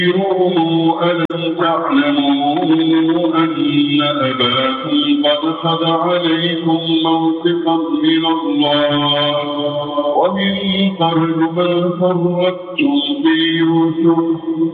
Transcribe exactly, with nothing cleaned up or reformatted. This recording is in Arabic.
ألم تعلموا أن أباكم قد خذ عليكم موثقا من الله ومن قبل ما فرطتم في يوسف